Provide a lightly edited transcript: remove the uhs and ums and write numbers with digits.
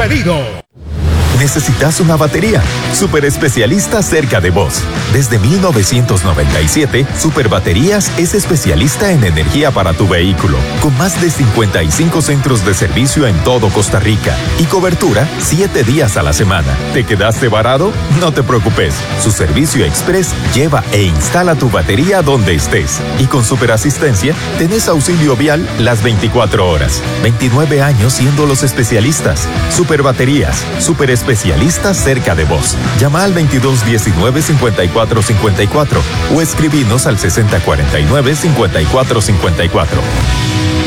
bienvenido. ¿Necesitas una batería? Super Especialista cerca de vos. Desde 1997, Super Baterías es especialista en energía para tu vehículo, con más de 55 centros de servicio en todo Costa Rica y cobertura 7 días a la semana. ¿Te quedaste varado? No te preocupes. Su servicio express lleva e instala tu batería donde estés. Y con Super Asistencia, tenés auxilio vial las 24 horas. 29 años siendo los especialistas. Super Baterías, Super Especialistas cerca de vos. Llama al 2219-5454 o escribinos al 6049-5454.